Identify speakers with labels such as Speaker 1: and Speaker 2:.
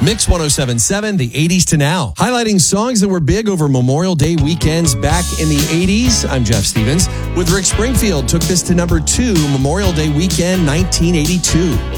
Speaker 1: Mix 107.7, the 80s to now. Highlighting songs that were big over Memorial Day weekends back in the 80s. I'm Jeff Stevens. With Rick Springfield, took this to number 2, Memorial Day weekend 1982.